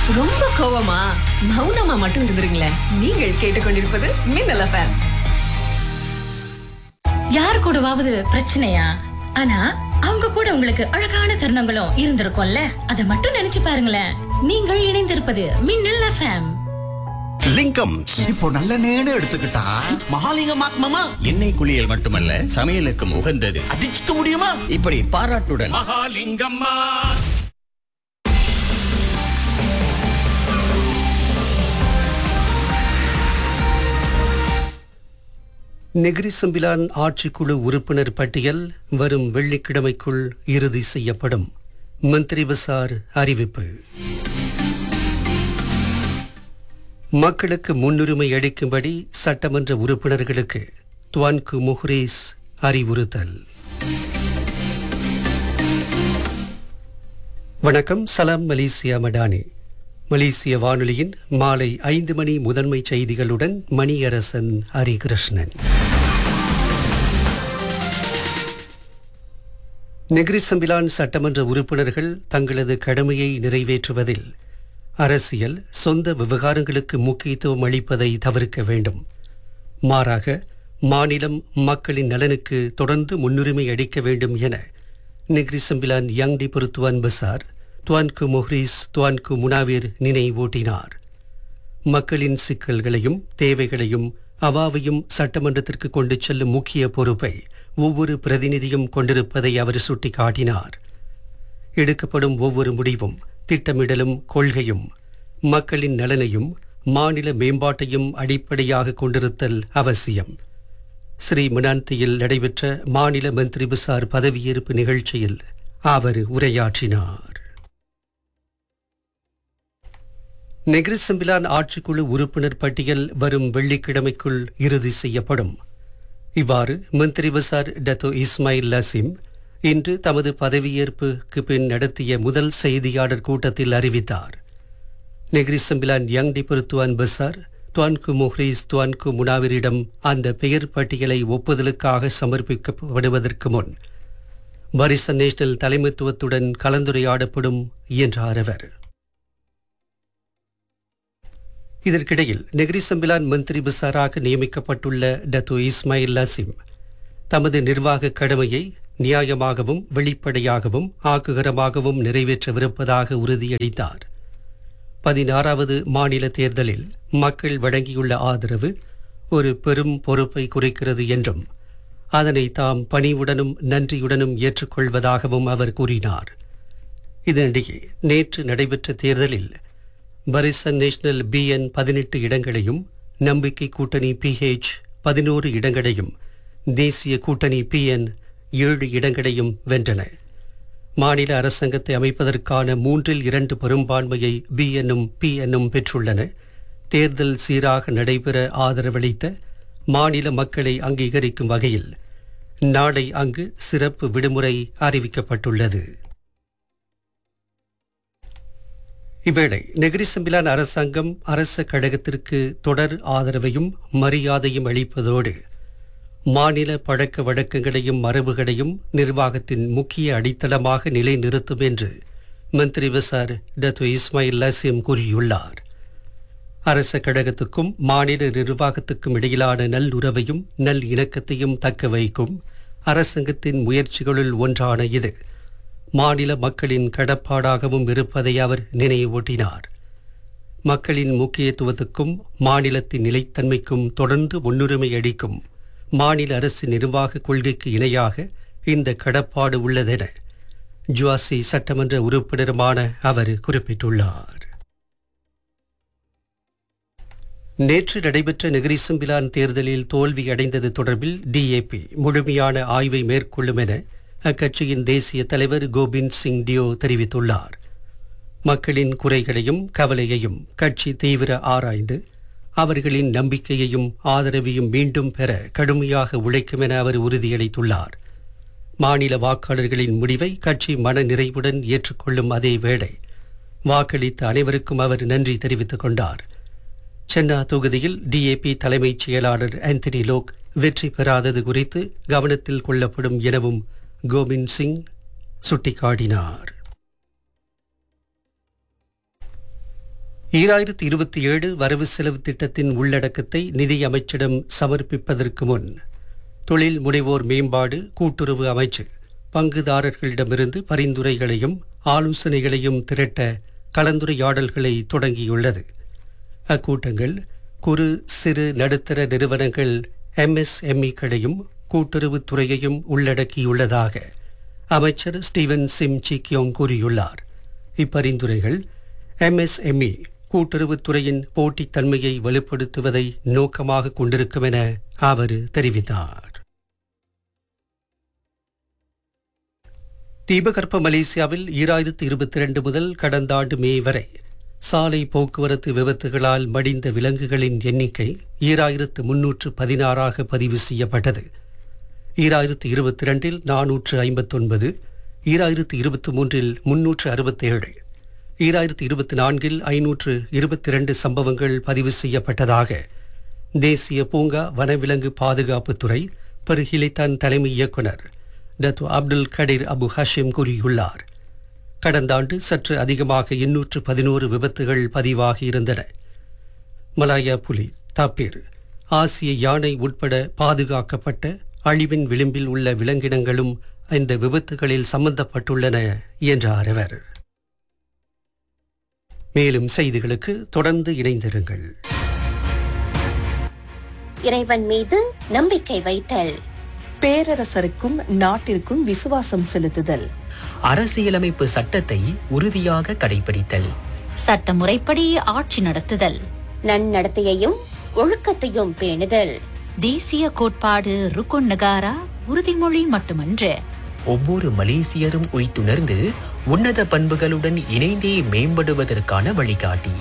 ரொம்ப கோவமா? மௌனமா மட்டும் இருந்துருங்களேன். நீங்கள் கேட்டுக்கொண்டிருப்பது மின்னல் எஃப்எம். யார் கூடவாவது பிரச்சனையா? ஆனா அவங்க கூட உங்களுக்கு அழகான தருணங்களும் இருந்திருக்கும்ல. அதை மட்டும் நினைச்சு பாருங்களேன். நீங்கள் இணைந்திருப்பது மின்னல் எஃப்எம். லிங்கம் இப்போ நல்ல நேரம் எடுத்துக்கிட்டா மகாலிங்கம் மாமா எண்ணெய் குளியல் மட்டுமல்ல, சமையலுக்கும் உகந்தது. அடிச்சுக்க முடியுமா? இப்படி பாராட்டுடன் மகாலிங்கம்மா நெகிரி சம்பிலான் ஆட்சிக்குழு உறுப்பினர் பட்டியல் வரும் வெள்ளிக்கிழமைக்குள் இறுதி செய்யப்படும். மந்திரி பசார் அறிவிப்பு. மக்களுக்கு முன்னுரிமை அளிக்கும்படி சட்டமன்ற உறுப்பினர்களுக்கு துவான்கு முஹ்ரீஸ் அறிவுறுத்தல். வணக்கம். சலாம் மலேசியா மடானி. மலேசிய வானொலியின் மாலை 5 மணி முதன்மை செய்திகளுடன் மணியரசன் ஹரிகிருஷ்ணன். நெகிரி சம்பிலான் சட்டமன்ற உறுப்பினர்கள் தங்களது கடமையை நிறைவேற்றுவதில் அரசியல் சொந்த விவகாரங்களுக்கு முக்கியத்துவம் அளிப்பதை தவிர்க்க வேண்டும். மாறாக மாநிலம் மக்களின் நலனுக்கு தொடர்ந்து முன்னுரிமை அளிக்க வேண்டும் என நெகிரி சம்பிலான் யங் டி பொருத்துவான் பசார் துவான்கு முஹ்ரீஸ் துவான்கு முனாவிர் நினைவூட்டினார். மக்களின் சிக்கல்களையும் தேவைகளையும் அவாவையும் சட்டமன்றத்திற்கு கொண்டு செல்லும் முக்கிய பொறுப்பை ஒவ்வொரு பிரதிநிதியும் கொண்டிருப்பதை அவர் சுட்டிக்காட்டினார். எடுக்கப்படும் ஒவ்வொரு முடிவும் திட்டமிடலும் கொள்கையும் மக்களின் நலனையும் மாநில மேம்பாட்டையும் அடிப்படையாக கொண்டிருத்தல் அவசியம். ஸ்ரீ மினாந்தியில் நடைபெற்ற மாநில மந்திரி பசார் பதவியேற்பு நிகழ்ச்சியில் அவர் உரையாற்றினார். நெகிரி சம்பிலான் ஆட்சிக்குழு உறுப்பினர் பட்டியல் வரும் வெள்ளிக்கிழமைக்குள் இறுதி செய்யப்படும். இவ்வாறு மந்திரி பசார் டத்தோ இஸ்மாயில் லசீம் இன்று தமது பதவியேற்புக்கு பின் நடத்திய முதல் செய்தியாளர் கூட்டத்தில் அறிவித்தார். நெகிரி சம்பிலான் யங் டி பொருத்துவான் பசார் துவான்கு முஹ்ரீஸ் துவான்கு முனாவிரிடம் அந்த பெயர் பட்டியலை ஒப்புதலுக்காக சமர்ப்பிக்கப்படுவதற்கு முன் பரிசன் நேஷனல் தலைமைத்துவத்துடன் கலந்துரையாடப்படும் என்றார் அவர். இதற்கிடையில் நெகிரி சம்பிலான் மந்திரி பசாராக நியமிக்கப்பட்டுள்ள டத்தோ இஸ்மாயில் லசீம் தமது நிர்வாக கடமையை நியாயமாகவும் வெளிப்படையாகவும் ஆக்குகரமாகவும் நிறைவேற்றவிருப்பதாக உறுதியளித்தார். 16வது மாநில தேர்தலில் மக்கள் வழங்கியுள்ள ஆதரவு ஒரு பெரும் பொறுப்பை குறிக்கிறது என்றும் அதனை தாம் பணிவுடனும் நன்றியுடனும் ஏற்றுக்கொள்வதாகவும் அவர் கூறினார். இதனிடையே நேற்று நடைபெற்ற தேர்தலில் பரிசன் நேஷனல் BN 18 இடங்களையும் நம்பிக்கை கூட்டணி PH 11 இடங்களையும் தேசிய கூட்டணி PN 7 இடங்களையும் வென்றன. மாநில அரசாங்கத்தை அமைப்பதற்கான 3/2 பெரும்பான்மையை BNம் PNம் பெற்றுள்ளன. தேர்தல் சீராக நடைபெற ஆதரவளித்த மாநில மக்களை அங்கீகரிக்கும் வகையில் நாளை அங்கு சிறப்பு விடுமுறை அறிவிக்கப்பட்டுள்ளது. இவ்வேளை நெகிரி சம்பிலான் அரசாங்கம் அரச கழகத்திற்கு தொடர் ஆதரவையும் மரியாதையும் அளிப்பதோடு மாநில பழக்க வழக்கங்களையும் மரபுகளையும் நிர்வாகத்தின் முக்கிய அடித்தளமாக நிலைநிறுத்தும் என்று மந்திரி பசார் டத்தோ இஸ்மாயில் லசீம் கூறியுள்ளார். அரச கழகத்துக்கும் மாநில நிர்வாகத்துக்கும் இடையிலான நல்லுறவையும் நல் இணக்கத்தையும் தக்க வைக்கும் அரசாங்கத்தின் முயற்சிகளுள் ஒன்றான இது மாநில மக்களின் கடப்பாடாகவும் இருப்பதை அவர் நினைவூட்டினார். மக்களின் முக்கியத்துவத்துக்கும் மாநிலத்தின் நிலைத்தன்மைக்கும் தொடர்ந்து முன்னுரிமை அளிக்கும் மாநில அரசு நிர்வாக கொள்கைக்கு இணையாக இந்த கடப்பாடு உள்ளதென ஜுவாசி சட்டமன்ற உறுப்பினருமான அவர் குறிப்பிட்டுள்ளார். நேற்று நடைபெற்ற நெகிரி சம்பிலான் தேர்தலில் தோல்வி அடைந்தது தொடர்பில் DAP முழுமையான ஆய்வை மேற்கொள்ளும் என அக்கட்சியின் தேசிய தலைவர் கோபிந்த் சிங் டியோ தெரிவித்துள்ளார். மக்களின் குறைகளையும் கவலையையும் கட்சி தீவிர ஆராய்ந்து அவர்களின் நம்பிக்கையையும் ஆதரவையும் மீண்டும் பெற கடுமையாக உழைக்கும் என அவர் உறுதியளித்துள்ளார். மாநில வாக்காளர்களின் முடிவை கட்சி மன நிறைவுடன் ஏற்றுக்கொள்ளும் அதே வேளை வாக்களித்த அனைவருக்கும் அவர் நன்றி தெரிவித்துக் கொண்டார். சென்னா தொகுதியில் DAP தலைமைச் செயலாளர் ஆந்தனி லோக் வெற்றி பெறாதது குறித்து கவனத்தில் கொள்ளப்படும் எனவும் கோபிந்த் சிங் சுட்டிக்காட்டினார். 2027 வரவு செலவு திட்டத்தின் உள்ளடக்கத்தை நிதி அமைச்சிடம் சமர்ப்பிப்பதற்கு முன் தொழில் முனைவோர் மேம்பாடு கூட்டுறவு அமைச்சு பங்குதாரர்களிடமிருந்து பரிந்துரைகளையும் ஆலோசனைகளையும் திரட்ட கலந்துரையாடல்களை தொடங்கியுள்ளது. அக்கூட்டங்கள் குறு சிறு நடுத்தர நிறுவனங்கள் MSME-களையும் கூட்டுறவுத் துறையையும் உள்ளடக்கியுள்ளதாக அமைச்சர் ஸ்டீவன் சிம் சிக்கியோங் கூறியுள்ளார். இப்பரிந்துரைகள் MSME கூட்டுறவுத் துறையின் போட்டித்தன்மையை வலுப்படுத்துவதை நோக்கமாக கொண்டிருக்கும் என அவர் தெரிவித்தார். தீபகற்ப மலேசியாவில் 2022 முதல் கடந்த ஆண்டு மே வரை சாலை போக்குவரத்து விபத்துகளால் மடிந்த விலங்குகளின் எண்ணிக்கை 2316 பதிவு செய்யப்பட்டது. 2022 459, 2023 367, 2024 522 சம்பவங்கள் பதிவு செய்யப்பட்டதாக தேசிய பூங்கா வனவிலங்கு பாதுகாப்புத்துறை பெருகிலித்தான் தலைமை இயக்குனர் டத்து அப்துல் கடீர் அபு ஹஷிம் கூறியுள்ளார். கடந்த ஆண்டு சற்று அதிகமாக 211 விபத்துகள் பதிவாகியிருந்தன. மலாயா புலி, தாப்பீர், ஆசிய யானை உட்பட பாதுகாக்கப்பட்ட அழிவின் விளிம்பில் உள்ள விலங்கினங்களும் இந்த விபத்துகளில் சம்பந்தப்பட்டுள்ளன என்றார் அவர். மேலும் செய்திகளுக்கு தொடர்ந்து இணைந்திருங்கள். இறைவன் மீது நம்பிக்கை வைத்தல், பேரரசருக்கும் நாட்டிற்கும் விசுவாசம் செலுத்துதல், அரசியலமைப்பு சட்டத்தை உறுதியாக கடைபிடித்தல், சட்டமுறைப்படி ஆட்சி நடத்துதல், நன்னடத்தையையும் ஒழுக்கத்தையும் பேணுதல், தேசிய கோட்பாடு ருக்குன் நகாரா உறுதிமொழி மட்டுமன்று, ஒவ்வொரு மலேசியரும் உய்த்துணர்ந்து உன்னத பண்புகளுடன் இணைந்தே மேம்படுவதற்கான வழிகாட்டி.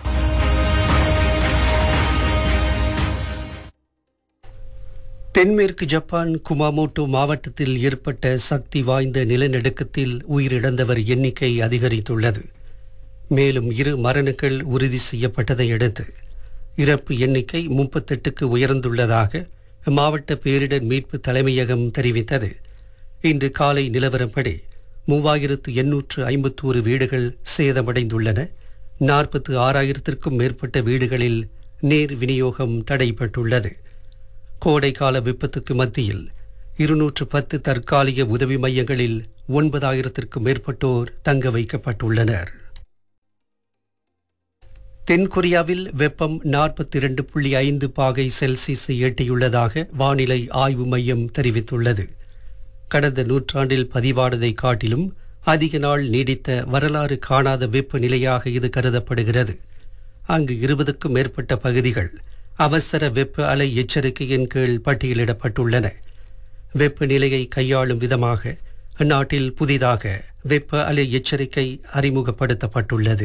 தென்மேற்கு ஜப்பான் குமாமோட்டோ மாவட்டத்தில் ஏற்பட்ட சக்தி வாய்ந்த நிலநடுக்கத்தில் உயிரிழந்தவர் எண்ணிக்கை அதிகரித்துள்ளது. மேலும் 2 மரணங்கள் உறுதி செய்யப்பட்டதை அடுத்து இறப்பு எண்ணிக்கை 38க்கு உயர்ந்துள்ளதாக மாவட்ட பேரிடர் மீட்பு தலைமையகம் தெரிவித்தது. இன்று காலை நிலவரப்படி 3851 வீடுகள் சேதமடைந்துள்ளன. 46,000க்கும் மேற்பட்ட வீடுகளில் நீர் விநியோகம் தடைப்பட்டுள்ளது. கோடைக்கால விபத்துக்கு மத்தியில் 210 தற்காலிக உதவி மையங்களில் 9,000க்கும் மேற்பட்டோர் தங்க வைக்கப்பட்டுள்ளனர். தென்கொரியாவில் வெப்பம் 42.5 பாகை செல்சியஸை எட்டியுள்ளதாக வானிலை ஆய்வு மையம் தெரிவித்துள்ளது. கடந்த நூற்றாண்டில் பதிவானதை காட்டிலும் அதிக நாள் நீடித்த வரலாறு காணாத வெப்பநிலையாக இது கருதப்படுகிறது. அங்கு 20க்கும் மேற்பட்ட பகுதிகள் அவசர வெப்ப அலை எச்சரிக்கையின் கீழ் பட்டியலிடப்பட்டுள்ளன. வெப்பநிலையை கையாளும் விதமாக அந்நாட்டில் புதிதாக வெப்ப அலை எச்சரிக்கை அறிமுகப்படுத்தப்பட்டுள்ளது.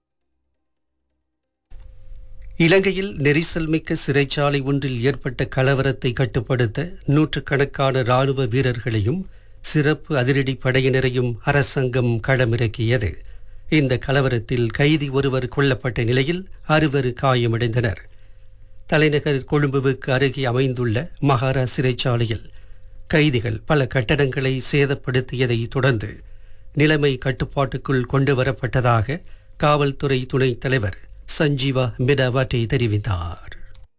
இலங்கையில் நெரிசல் மிக்க சிறைச்சாலை ஒன்றில் ஏற்பட்ட கலவரத்தை கட்டுப்படுத்த நூற்றுக்கணக்கான இராணுவ வீரர்களையும் சிறப்பு அதிரடி படையினரையும் அரசாங்கம் களமிறக்கியது. இந்த கலவரத்தில் கைதி ஒருவர் கொல்லப்பட்ட நிலையில் 6 காயமடைந்தனர். தலைநகர் கொழும்புவுக்கு அருகே அமைந்துள்ள மகாரா சிறைச்சாலையில் கைதிகள் பல கட்டடங்களை சேதப்படுத்தியதை தொடர்ந்து நிலைமை கட்டுப்பாட்டுக்குள் கொண்டு வரப்பட்டதாக காவல்துறை துணைத் தலைவர் சஞ்சீவா மிடாவாட்டே தெரிவித்தார்.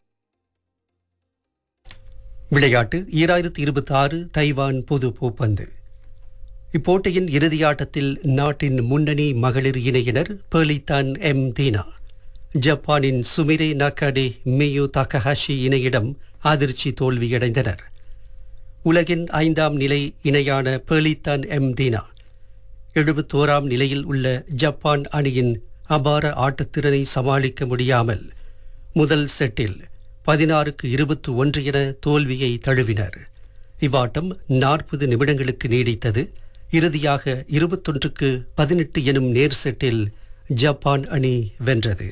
விளையாட்டு 2026 தைவான் பொது பூப்பந்து. இப்போட்டியின் இறுதியாட்டத்தில் நாட்டின் முன்னணி மகளிர் இணையினர் பெர்லித்தான் எம் தீனா ஜப்பானின் சுமிரே நகாடே மியு தகஹாஷி இணையிடம் அதிர்ச்சி தோல்வியடைந்தனர். உலகின் 5ஆம் நிலை இணையான பெர்லித்தான் எம் தீனா 71ஆம் நிலையில் உள்ள ஜப்பான் அணியின் அபார ஆட்டத்திறனை சமாளிக்க முடியாமல் முதல் செட்டில் 16-21 என தோல்வியை தழுவினர். இவ்வாட்டம் 40 நிமிடங்களுக்கு நீடித்தது. இறுதியாக 21-18 எனும் நேர் செட்டில் ஜப்பான் அணி வென்றது.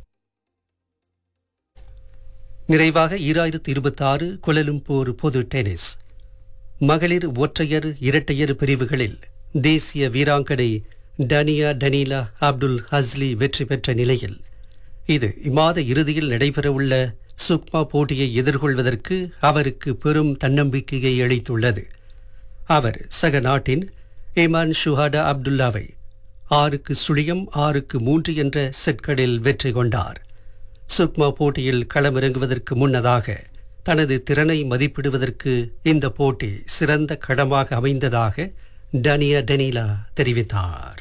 நிறைவாக 2026 கோலாலம்பூர் பொது டென்னிஸ் மகளிர் ஒற்றையர் இரட்டையர் பிரிவுகளில் தேசிய வீராங்கனை டனியா டனீலா அப்துல் ஹஸ்லி வெற்றி பெற்ற நிலையில் இது இம்மாத இறுதியில் நடைபெறவுள்ள சுக்மா போட்டியை எதிர்கொள்வதற்கு அவருக்கு பெரும் தன்னம்பிக்கையை அளித்துள்ளது. அவர் சக நாட்டின் ஏமான் ஷுஹாடா அப்துல்லாவை 6-6 என்ற செட்களில் வெற்றி கொண்டார். சுக்மா போட்டியில் களமிறங்குவதற்கு முன்னதாக தனது திறனை மதிப்பிடுவதற்கு இந்த போட்டி சிறந்த களமாக அமைந்ததாக டனியா டெனிலா தெரிவித்தார்.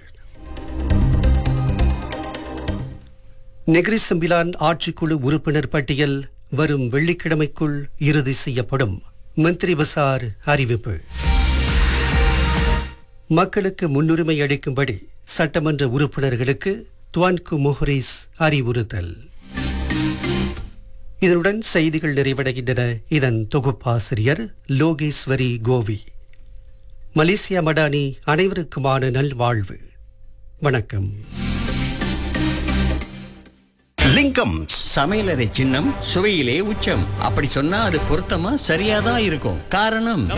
நெகிரி சம்பிலான் ஆட்சிக்குழு உறுப்பினர் பட்டியல் வரும் வெள்ளிக்கிழமைக்குள் இறுதி செய்யப்படும். மந்திரி பசார் அறிவிப்பு. மக்களுக்கு முன்னுரிமை அளிக்கும்படி சட்டமன்ற உறுப்பினர்களுக்கு துவான்கு முஹ்ரிஸ் அறிவுறுத்தல். இதனுடன் செய்திகள் நிறைவடைகின்றன. இதன் தொகுப்பாசிரியர் லோகேஸ்வரி கோவி. மலேசியா மடானி அனைவருக்குமான நல்வாழ்வு. வணக்கம். லிங்கம் சமையலறை சின்னம் சுவையிலே உச்சம். அப்படி சொன்னா அது பொருத்தமா சரியாதான் இருக்கும். காரணம்